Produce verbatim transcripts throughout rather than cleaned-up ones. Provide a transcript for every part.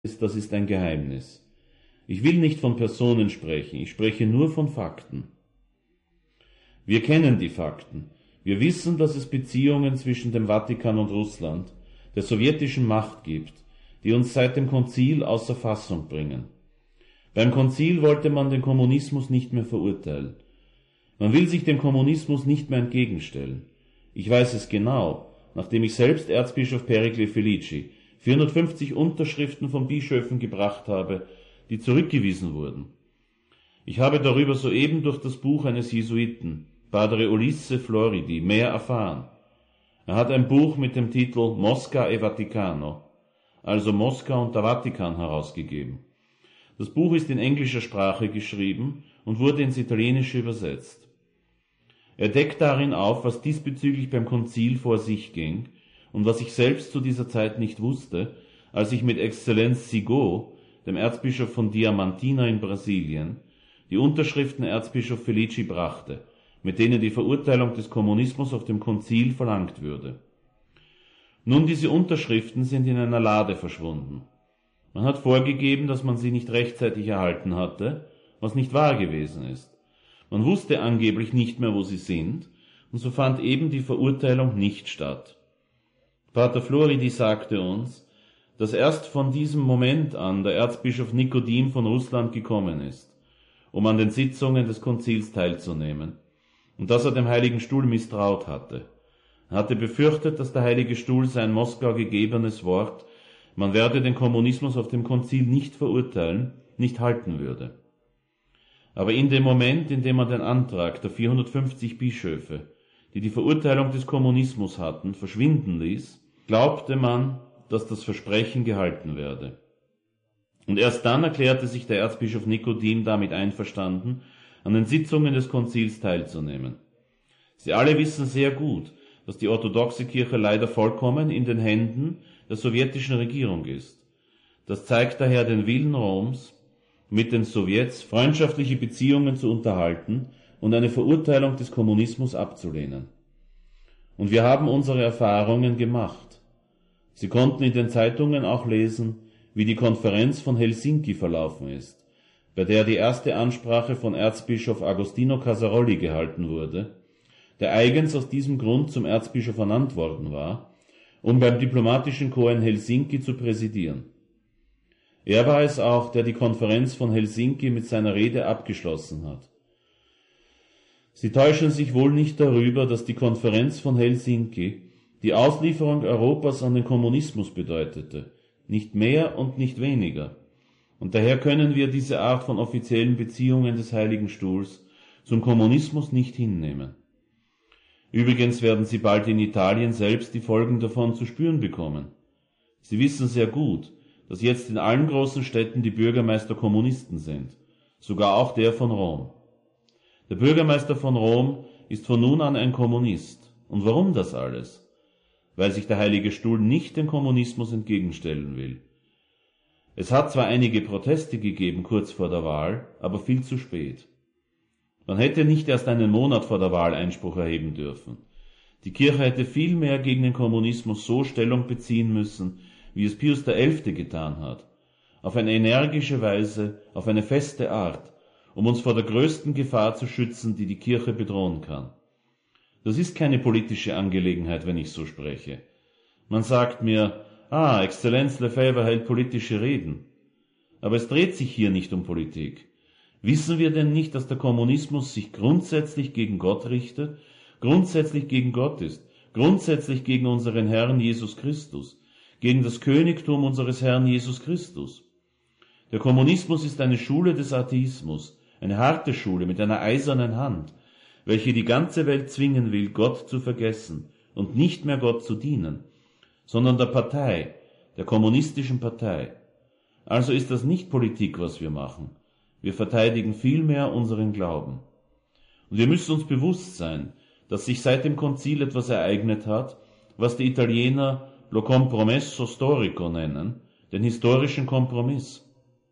ist, das ist ein Geheimnis. Ich will nicht von Personen sprechen, ich spreche nur von Fakten. Wir kennen die Fakten. Wir wissen, dass es Beziehungen zwischen dem Vatikan und Russland, der sowjetischen Macht gibt, die uns seit dem Konzil außer Fassung bringen. Beim Konzil wollte man den Kommunismus nicht mehr verurteilen. Man will sich dem Kommunismus nicht mehr entgegenstellen. Ich weiß es genau, nachdem ich selbst Erzbischof Pericles Felici vierhundertfünfzig Unterschriften von Bischöfen gebracht habe, die zurückgewiesen wurden. Ich habe darüber soeben durch das Buch eines Jesuiten, Padre Ulisse Floridi, mehr erfahren. Er hat ein Buch mit dem Titel Mosca e Vaticano, also Moskau und der Vatikan, herausgegeben. Das Buch ist in englischer Sprache geschrieben und wurde ins Italienische übersetzt. Er deckt darin auf, was diesbezüglich beim Konzil vor sich ging und was ich selbst zu dieser Zeit nicht wusste, als ich mit Exzellenz Sigo, dem Erzbischof von Diamantina in Brasilien, die Unterschriften Erzbischof Felici brachte, mit denen die Verurteilung des Kommunismus auf dem Konzil verlangt würde. Nun, diese Unterschriften sind in einer Lade verschwunden. Man hat vorgegeben, dass man sie nicht rechtzeitig erhalten hatte, was nicht wahr gewesen ist. Man wusste angeblich nicht mehr, wo sie sind, und so fand eben die Verurteilung nicht statt. Pater Floridi sagte uns, dass erst von diesem Moment an der Erzbischof Nikodim von Russland gekommen ist, um an den Sitzungen des Konzils teilzunehmen, und dass er dem Heiligen Stuhl misstraut hatte. Er hatte befürchtet, dass der Heilige Stuhl sein Moskau gegebenes Wort, man werde den Kommunismus auf dem Konzil nicht verurteilen, nicht halten würde. Aber in dem Moment, in dem er den Antrag der vierhundertfünfzig Bischöfe, die die Verurteilung des Kommunismus hatten, verschwinden ließ, glaubte man, dass das Versprechen gehalten werde. Und erst dann erklärte sich der Erzbischof Nikodim damit einverstanden, an den Sitzungen des Konzils teilzunehmen. Sie alle wissen sehr gut, dass die orthodoxe Kirche leider vollkommen in den Händen der sowjetischen Regierung ist. Das zeigt daher den Willen Roms, mit den Sowjets freundschaftliche Beziehungen zu unterhalten und eine Verurteilung des Kommunismus abzulehnen. Und wir haben unsere Erfahrungen gemacht. Sie konnten in den Zeitungen auch lesen, wie die Konferenz von Helsinki verlaufen ist, bei der die erste Ansprache von Erzbischof Agostino Casaroli gehalten wurde, der eigens aus diesem Grund zum Erzbischof ernannt worden war, um beim diplomatischen Korps in Helsinki zu präsidieren. Er war es auch, der die Konferenz von Helsinki mit seiner Rede abgeschlossen hat. Sie täuschen sich wohl nicht darüber, dass die Konferenz von Helsinki die Auslieferung Europas an den Kommunismus bedeutete, nicht mehr und nicht weniger. Und daher können wir diese Art von offiziellen Beziehungen des Heiligen Stuhls zum Kommunismus nicht hinnehmen. Übrigens werden Sie bald in Italien selbst die Folgen davon zu spüren bekommen. Sie wissen sehr gut, dass jetzt in allen großen Städten die Bürgermeister Kommunisten sind, sogar auch der von Rom. Der Bürgermeister von Rom ist von nun an ein Kommunist. Und warum das alles? Weil sich der Heilige Stuhl nicht dem Kommunismus entgegenstellen will. Es hat zwar einige Proteste gegeben kurz vor der Wahl, aber viel zu spät. Man hätte nicht erst einen Monat vor der Wahl Einspruch erheben dürfen. Die Kirche hätte viel mehr gegen den Kommunismus so Stellung beziehen müssen, wie es Pius der Elfte getan hat, auf eine energische Weise, auf eine feste Art, um uns vor der größten Gefahr zu schützen, die die Kirche bedrohen kann. Das ist keine politische Angelegenheit, wenn ich so spreche. Man sagt mir, ah, Exzellenz Lefebvre hält politische Reden. Aber es dreht sich hier nicht um Politik. Wissen wir denn nicht, dass der Kommunismus sich grundsätzlich gegen Gott richtet, grundsätzlich gegen Gott ist, grundsätzlich gegen unseren Herrn Jesus Christus, gegen das Königtum unseres Herrn Jesus Christus? Der Kommunismus ist eine Schule des Atheismus, eine harte Schule mit einer eisernen Hand, welche die ganze Welt zwingen will, Gott zu vergessen und nicht mehr Gott zu dienen, sondern der Partei, der kommunistischen Partei. Also ist das nicht Politik, was wir machen. Wir verteidigen vielmehr unseren Glauben. Und wir müssen uns bewusst sein, dass sich seit dem Konzil etwas ereignet hat, was die Italiener lo compromesso storico nennen, den historischen Kompromiss.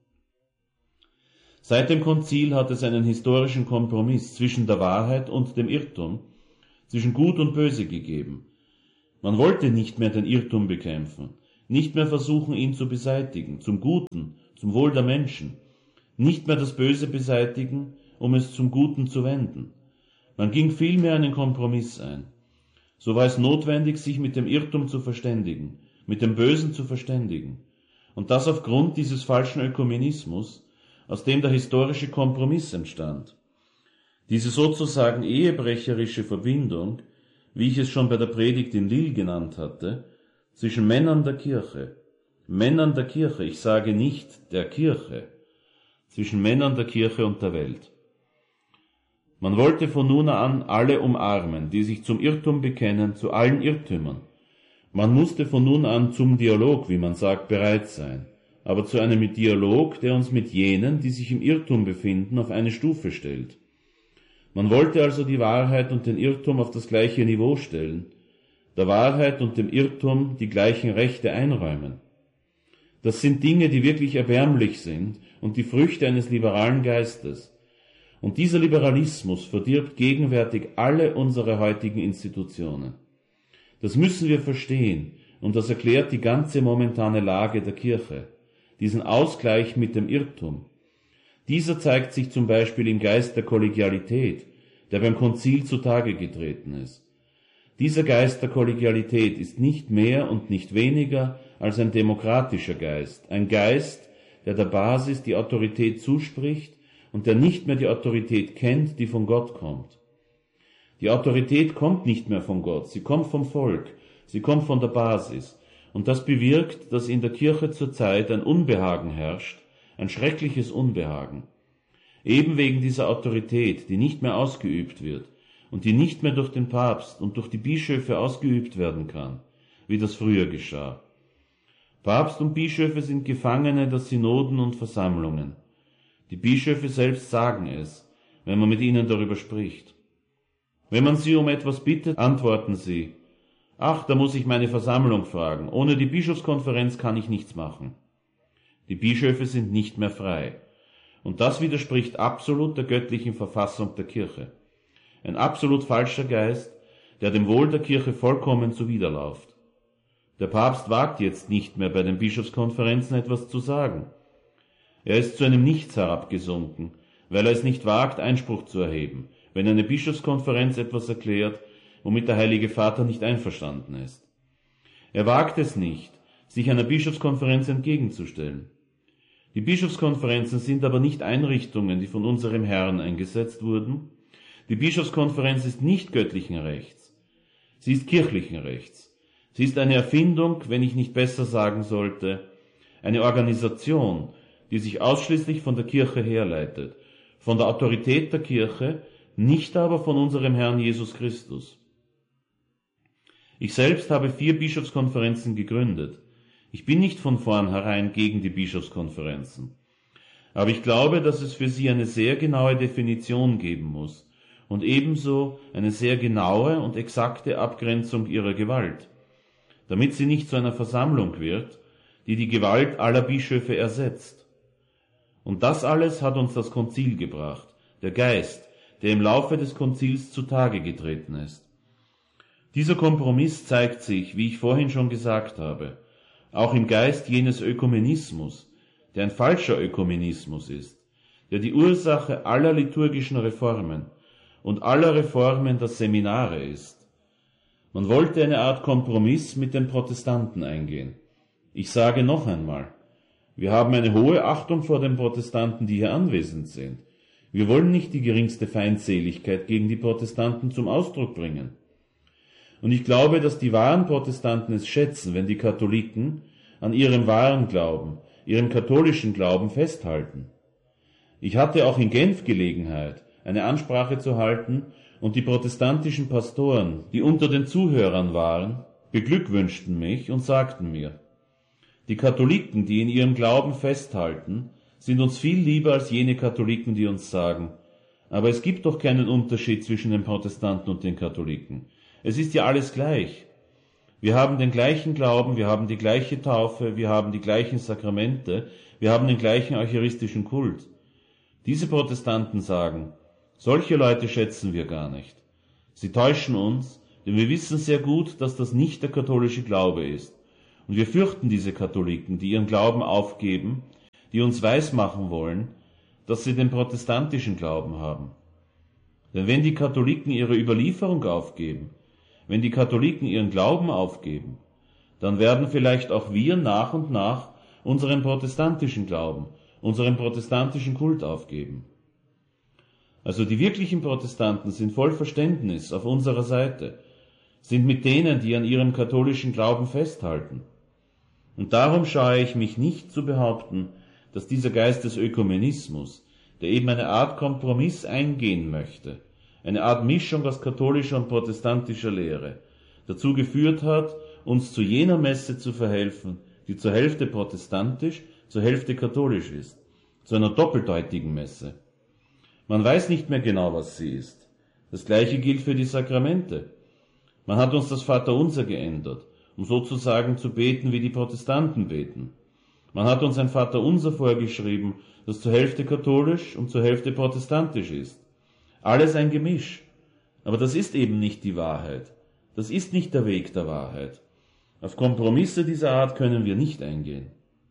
Seit dem Konzil hat es einen historischen Kompromiss zwischen der Wahrheit und dem Irrtum, zwischen Gut und Böse gegeben. Man wollte nicht mehr den Irrtum bekämpfen. nicht mehr versuchen, ihn zu beseitigen, zum Guten, zum Wohl der Menschen, nicht mehr das Böse beseitigen, um es zum Guten zu wenden. Man ging vielmehr einen Kompromiss ein. So war es notwendig, sich mit dem Irrtum zu verständigen, mit dem Bösen zu verständigen. Und das aufgrund dieses falschen Ökumenismus, aus dem der historische Kompromiss entstand. Diese sozusagen ehebrecherische Verbindung, wie ich es schon bei der Predigt in Lille genannt hatte, zwischen Männern der Kirche, Männern der Kirche, ich sage nicht der Kirche, zwischen Männern der Kirche und der Welt. Man wollte von nun an alle umarmen, die sich zum Irrtum bekennen, zu allen Irrtümern. Man musste von nun an zum Dialog, wie man sagt, bereit sein, aber zu einem Dialog, der uns mit jenen, die sich im Irrtum befinden, auf eine Stufe stellt. Man wollte also die Wahrheit und den Irrtum auf das gleiche Niveau stellen, der Wahrheit und dem Irrtum die gleichen Rechte einräumen. Das sind Dinge, die wirklich erbärmlich sind und die Früchte eines liberalen Geistes. Und dieser Liberalismus verdirbt gegenwärtig alle unsere heutigen Institutionen. Das müssen wir verstehen, und das erklärt die ganze momentane Lage der Kirche, diesen Ausgleich mit dem Irrtum. Dieser zeigt sich zum Beispiel im Geist der Kollegialität, der beim Konzil zutage getreten ist. Dieser Geist der Kollegialität ist nicht mehr und nicht weniger als ein demokratischer Geist, ein Geist, der der Basis die Autorität zuspricht und der nicht mehr die Autorität kennt, die von Gott kommt. Die Autorität kommt nicht mehr von Gott, sie kommt vom Volk, sie kommt von der Basis, und das bewirkt, dass in der Kirche zurzeit ein Unbehagen herrscht, ein schreckliches Unbehagen. Eben wegen dieser Autorität, die nicht mehr ausgeübt wird und die nicht mehr durch den Papst und durch die Bischöfe ausgeübt werden kann, wie das früher geschah. Papst und Bischöfe sind Gefangene der Synoden und Versammlungen. Die Bischöfe selbst sagen es, wenn man mit ihnen darüber spricht. Wenn man sie um etwas bittet, antworten sie: Ach, da muss ich meine Versammlung fragen, ohne die Bischofskonferenz kann ich nichts machen. Die Bischöfe sind nicht mehr frei. Und das widerspricht absolut der göttlichen Verfassung der Kirche. Ein absolut falscher Geist, der dem Wohl der Kirche vollkommen zuwiderläuft. Der Papst wagt jetzt nicht mehr bei den Bischofskonferenzen etwas zu sagen. Er ist zu einem Nichts herabgesunken, weil er es nicht wagt, Einspruch zu erheben, wenn eine Bischofskonferenz etwas erklärt, womit der Heilige Vater nicht einverstanden ist. Er wagt es nicht, sich einer Bischofskonferenz entgegenzustellen. Die Bischofskonferenzen sind aber nicht Einrichtungen, die von unserem Herrn eingesetzt wurden. Die Bischofskonferenz ist nicht göttlichen Rechts. Sie ist kirchlichen Rechts. Sie ist eine Erfindung, wenn ich nicht besser sagen sollte, eine Organisation, die sich ausschließlich von der Kirche herleitet, von der Autorität der Kirche, nicht aber von unserem Herrn Jesus Christus. Ich selbst habe vier Bischofskonferenzen gegründet. Ich bin nicht von vornherein gegen die Bischofskonferenzen. Aber ich glaube, dass es für sie eine sehr genaue Definition geben muss und ebenso eine sehr genaue und exakte Abgrenzung ihrer Gewalt, damit sie nicht zu einer Versammlung wird, die die Gewalt aller Bischöfe ersetzt. Und das alles hat uns das Konzil gebracht, der Geist, der im Laufe des Konzils zutage getreten ist. Dieser Kompromiss zeigt sich, wie ich vorhin schon gesagt habe, auch im Geist jenes Ökumenismus, der ein falscher Ökumenismus ist, der die Ursache aller liturgischen Reformen und aller Reformen der Seminare ist. Man wollte eine Art Kompromiss mit den Protestanten eingehen. Ich sage noch einmal, wir haben eine hohe Achtung vor den Protestanten, die hier anwesend sind. Wir wollen nicht die geringste Feindseligkeit gegen die Protestanten zum Ausdruck bringen. Und ich glaube, dass die wahren Protestanten es schätzen, wenn die Katholiken an ihrem wahren Glauben, ihrem katholischen Glauben festhalten. Ich hatte auch in Genf Gelegenheit, eine Ansprache zu halten, und die protestantischen Pastoren, die unter den Zuhörern waren, beglückwünschten mich und sagten mir: Die Katholiken, die in ihrem Glauben festhalten, sind uns viel lieber als jene Katholiken, die uns sagen: Aber es gibt doch keinen Unterschied zwischen den Protestanten und den Katholiken. Es ist ja alles gleich. Wir haben den gleichen Glauben, wir haben die gleiche Taufe, wir haben die gleichen Sakramente, wir haben den gleichen eucharistischen Kult. Diese Protestanten sagen: Solche Leute schätzen wir gar nicht. Sie täuschen uns, denn wir wissen sehr gut, dass das nicht der katholische Glaube ist. Und wir fürchten diese Katholiken, die ihren Glauben aufgeben, die uns weismachen wollen, dass sie den protestantischen Glauben haben. Denn wenn die Katholiken ihre Überlieferung aufgeben, wenn die Katholiken ihren Glauben aufgeben, dann werden vielleicht auch wir nach und nach unseren protestantischen Glauben, unseren protestantischen Kult aufgeben. Also die wirklichen Protestanten sind voll Verständnis auf unserer Seite, sind mit denen, die an ihrem katholischen Glauben festhalten. Und darum scheue ich mich nicht zu behaupten, dass dieser Geist des Ökumenismus, der eben eine Art Kompromiss eingehen möchte, eine Art Mischung aus katholischer und protestantischer Lehre, dazu geführt hat, uns zu jener Messe zu verhelfen, die zur Hälfte protestantisch, zur Hälfte katholisch ist, zu einer doppeldeutigen Messe. Man weiß nicht mehr genau, was sie ist. Das Gleiche gilt für die Sakramente. Man hat uns das Vaterunser geändert, um sozusagen zu beten, wie die Protestanten beten. Man hat uns ein Vaterunser vorgeschrieben, das zur Hälfte katholisch und zur Hälfte protestantisch ist. Alles ein Gemisch. Aber das ist eben nicht die Wahrheit. Das ist nicht der Weg der Wahrheit. Auf Kompromisse dieser Art können wir nicht eingehen.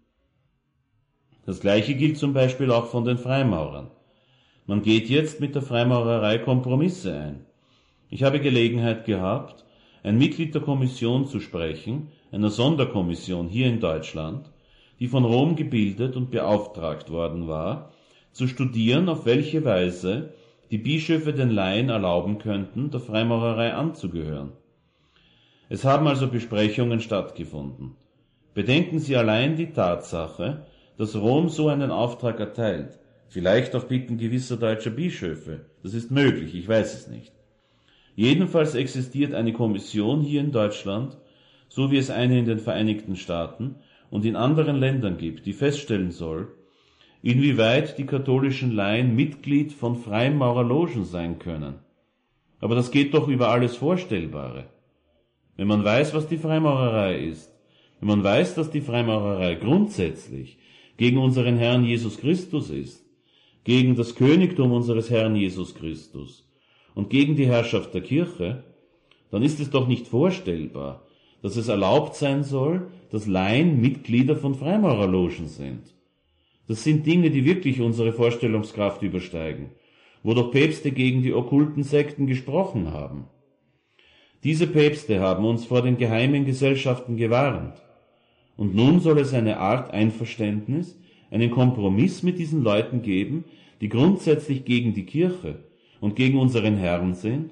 Das Gleiche gilt zum Beispiel auch von den Freimaurern. Man geht jetzt mit der Freimaurerei Kompromisse ein. Ich habe Gelegenheit gehabt, ein Mitglied der Kommission zu sprechen, einer Sonderkommission hier in Deutschland, die von Rom gebildet und beauftragt worden war, zu studieren, auf welche Weise die Bischöfe den Laien erlauben könnten, der Freimaurerei anzugehören. Es haben also Besprechungen stattgefunden. Bedenken Sie allein die Tatsache, dass Rom so einen Auftrag erteilt, vielleicht auf Bitten gewisser deutscher Bischöfe. Das ist möglich, ich weiß es nicht. Jedenfalls existiert eine Kommission hier in Deutschland, so wie es eine in den Vereinigten Staaten und in anderen Ländern gibt, die feststellen soll, inwieweit die katholischen Laien Mitglied von Freimaurerlogen sein können. Aber das geht doch über alles Vorstellbare. Wenn man weiß, was die Freimaurerei ist, wenn man weiß, dass die Freimaurerei grundsätzlich gegen unseren Herrn Jesus Christus ist, gegen das Königtum unseres Herrn Jesus Christus und gegen die Herrschaft der Kirche, dann ist es doch nicht vorstellbar, dass es erlaubt sein soll, dass Laien Mitglieder von Freimaurerlogen sind. Das sind Dinge, die wirklich unsere Vorstellungskraft übersteigen, wo doch Päpste gegen die okkulten Sekten gesprochen haben. Diese Päpste haben uns vor den geheimen Gesellschaften gewarnt. Und nun soll es eine Art Einverständnis, einen Kompromiss mit diesen Leuten geben, die grundsätzlich gegen die Kirche und gegen unseren Herrn sind?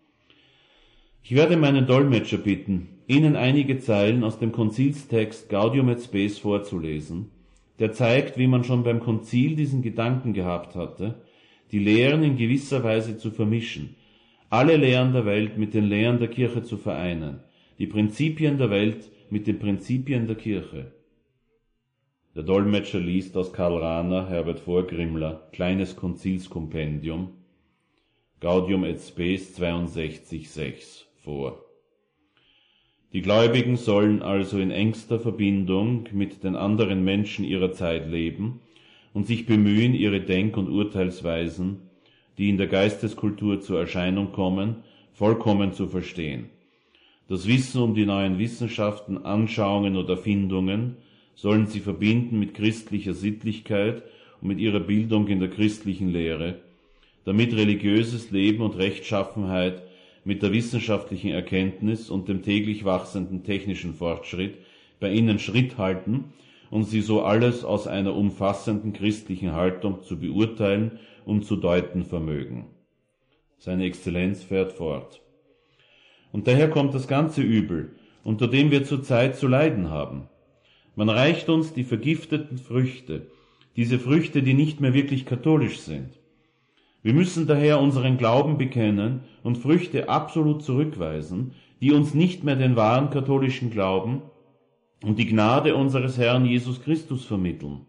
Ich werde meinen Dolmetscher bitten, Ihnen einige Zeilen aus dem Konzilstext Gaudium et Spes vorzulesen, der zeigt, wie man schon beim Konzil diesen Gedanken gehabt hatte, die Lehren in gewisser Weise zu vermischen, alle Lehren der Welt mit den Lehren der Kirche zu vereinen, die Prinzipien der Welt mit den Prinzipien der Kirche. Der Dolmetscher liest aus Karl Rahner, Herbert Vorgrimmler, Kleines Konzilskompendium, Gaudium et Spes zweiundsechzig sechs vor. Die Gläubigen sollen also in engster Verbindung mit den anderen Menschen ihrer Zeit leben und sich bemühen, ihre Denk- und Urteilsweisen, die in der Geisteskultur zur Erscheinung kommen, vollkommen zu verstehen. Das Wissen um die neuen Wissenschaften, Anschauungen oder Erfindungen sollen sie verbinden mit christlicher Sittlichkeit und mit ihrer Bildung in der christlichen Lehre, damit religiöses Leben und Rechtschaffenheit mit der wissenschaftlichen Erkenntnis und dem täglich wachsenden technischen Fortschritt bei ihnen Schritt halten und sie so alles aus einer umfassenden christlichen Haltung zu beurteilen und zu deuten vermögen. Seine Exzellenz fährt fort. Und daher kommt das ganze Übel, unter dem wir zurzeit zu leiden haben. Man reicht uns die vergifteten Früchte, diese Früchte, die nicht mehr wirklich katholisch sind. Wir müssen daher unseren Glauben bekennen und Früchte absolut zurückweisen, die uns nicht mehr den wahren katholischen Glauben und die Gnade unseres Herrn Jesus Christus vermitteln.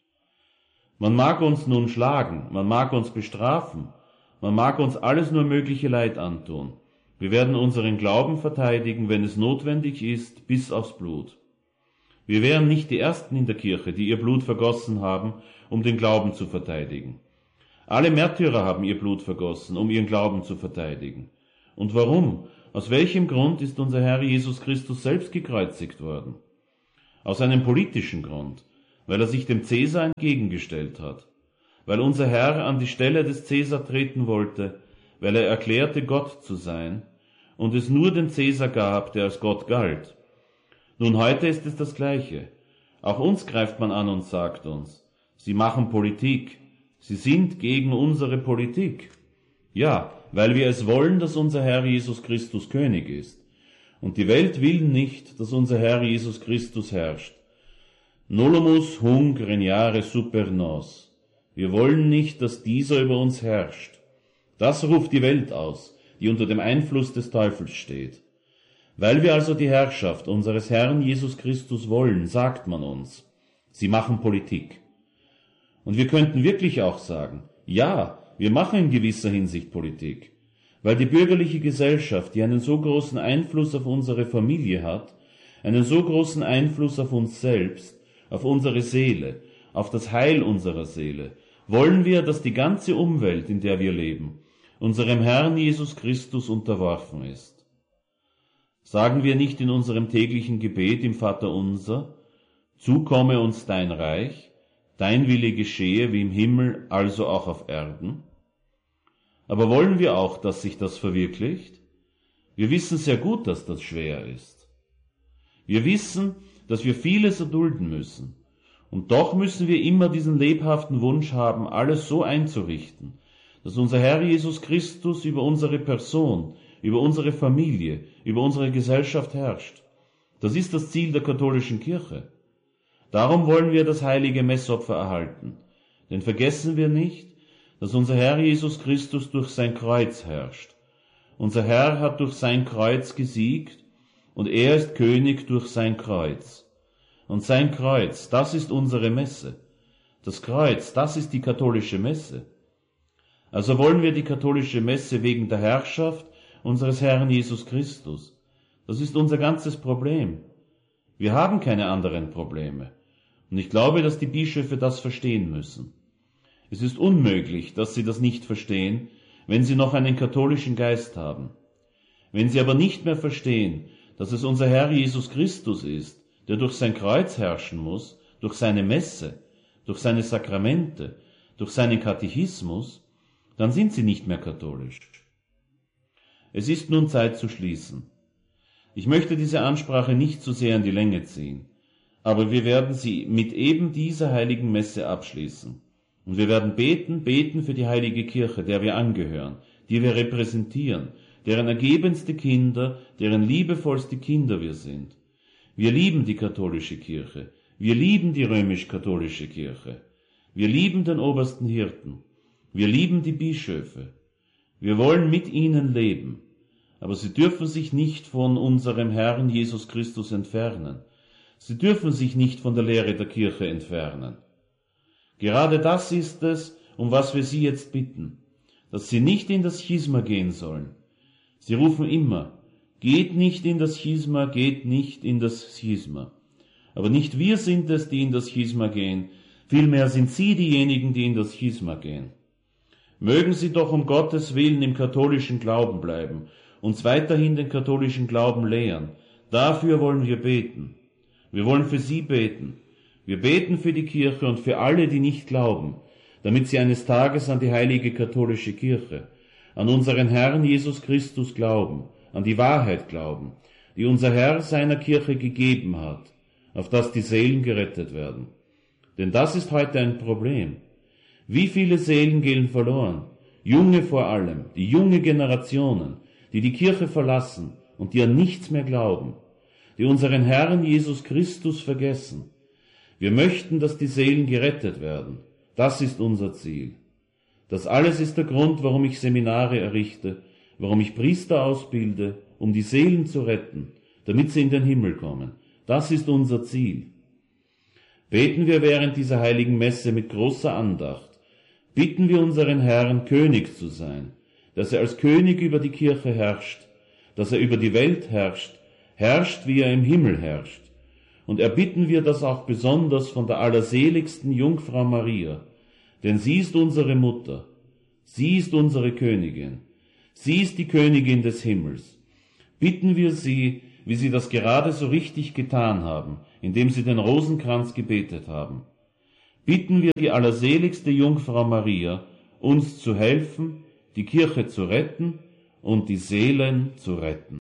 Man mag uns nun schlagen, man mag uns bestrafen, man mag uns alles nur mögliche Leid antun. Wir werden unseren Glauben verteidigen, wenn es notwendig ist, bis aufs Blut. Wir wären nicht die Ersten in der Kirche, die ihr Blut vergossen haben, um den Glauben zu verteidigen. Alle Märtyrer haben ihr Blut vergossen, um ihren Glauben zu verteidigen. Und warum? Aus welchem Grund ist unser Herr Jesus Christus selbst gekreuzigt worden? aus einem politischen Grund, weil er sich dem Cäsar entgegengestellt hat, weil unser Herr an die Stelle des Cäsar treten wollte, weil er erklärte, Gott zu sein, und es nur den Cäsar gab, der als Gott galt. Nun, heute ist es das Gleiche. Auch uns greift man an und sagt uns, sie machen Politik, sie sind gegen unsere Politik. Ja, weil wir es wollen, dass unser Herr Jesus Christus König ist. Und die Welt will nicht, dass unser Herr Jesus Christus herrscht. Nolumus hunc regnare super nos. Wir wollen nicht, dass dieser über uns herrscht. Das ruft die Welt aus, die unter dem Einfluss des Teufels steht. Weil wir also die Herrschaft unseres Herrn Jesus Christus wollen, sagt man uns, sie machen Politik. Und wir könnten wirklich auch sagen, ja, wir machen in gewisser Hinsicht Politik, weil die bürgerliche Gesellschaft, die einen so großen Einfluss auf unsere Familie hat, einen so großen Einfluss auf uns selbst, auf unsere Seele, auf das Heil unserer Seele, wollen wir, dass die ganze Umwelt, in der wir leben, unserem Herrn Jesus Christus unterworfen ist. Sagen wir nicht in unserem täglichen Gebet im Vaterunser, zukomme uns dein Reich, dein Wille geschehe wie im Himmel, also auch auf Erden? Aber wollen wir auch, dass sich das verwirklicht? Wir wissen sehr gut, dass das schwer ist. Wir wissen, dass wir vieles erdulden müssen. Und doch müssen wir immer diesen lebhaften Wunsch haben, alles so einzurichten, dass unser Herr Jesus Christus über unsere Person, über unsere Familie, über unsere Gesellschaft herrscht. Das ist das Ziel der katholischen Kirche. Darum wollen wir das heilige Messopfer erhalten. Denn vergessen wir nicht, dass unser Herr Jesus Christus durch sein Kreuz herrscht. Unser Herr hat durch sein Kreuz gesiegt und er ist König durch sein Kreuz. Und sein Kreuz, das ist unsere Messe. Das Kreuz, das ist die katholische Messe. Also wollen wir die katholische Messe wegen der Herrschaft unseres Herrn Jesus Christus. Das ist unser ganzes Problem. Wir haben keine anderen Probleme. Und ich glaube, dass die Bischöfe das verstehen müssen. Es ist unmöglich, dass sie das nicht verstehen, wenn sie noch einen katholischen Geist haben. Wenn sie aber nicht mehr verstehen, dass es unser Herr Jesus Christus ist, der durch sein Kreuz herrschen muss, durch seine Messe, durch seine Sakramente, durch seinen Katechismus, dann sind sie nicht mehr katholisch. Es ist nun Zeit zu schließen. Ich möchte diese Ansprache nicht zu sehr in die Länge ziehen, aber wir werden sie mit eben dieser heiligen Messe abschließen. Und wir werden beten, beten für die heilige Kirche, der wir angehören, die wir repräsentieren, deren ergebenste Kinder, deren liebevollste Kinder wir sind. Wir lieben die katholische Kirche, wir lieben die römisch-katholische Kirche, wir lieben den obersten Hirten, wir lieben die Bischöfe, wir wollen mit ihnen leben, aber sie dürfen sich nicht von unserem Herrn Jesus Christus entfernen, sie dürfen sich nicht von der Lehre der Kirche entfernen. Gerade das ist es, um was wir Sie jetzt bitten, dass Sie nicht in das Schisma gehen sollen. Sie rufen immer, geht nicht in das Schisma, geht nicht in das Schisma. Aber nicht wir sind es, die in das Schisma gehen, vielmehr sind Sie diejenigen, die in das Schisma gehen. Mögen Sie doch um Gottes Willen im katholischen Glauben bleiben, uns weiterhin den katholischen Glauben lehren. Dafür wollen wir beten. Wir wollen für Sie beten. Wir beten für die Kirche und für alle, die nicht glauben, damit sie eines Tages an die heilige katholische Kirche, an unseren Herrn Jesus Christus glauben, an die Wahrheit glauben, die unser Herr seiner Kirche gegeben hat, auf dass die Seelen gerettet werden. Denn das ist heute ein Problem. Wie viele Seelen gehen verloren? Junge vor allem, die junge Generationen, die die Kirche verlassen und die an nichts mehr glauben, die unseren Herrn Jesus Christus vergessen. Wir möchten, dass die Seelen gerettet werden. Das ist unser Ziel. Das alles ist der Grund, warum ich Seminare errichte, warum ich Priester ausbilde, um die Seelen zu retten, damit sie in den Himmel kommen. Das ist unser Ziel. Beten wir während dieser heiligen Messe mit großer Andacht. Bitten wir unseren Herrn, König zu sein, dass er als König über die Kirche herrscht, dass er über die Welt herrscht, herrscht, wie er im Himmel herrscht. Und erbitten wir das auch besonders von der allerseligsten Jungfrau Maria, denn sie ist unsere Mutter, sie ist unsere Königin, sie ist die Königin des Himmels. Bitten wir sie, wie sie das gerade so richtig getan haben, indem sie den Rosenkranz gebetet haben. Bitten wir die allerseligste Jungfrau Maria, uns zu helfen, die Kirche zu retten und die Seelen zu retten.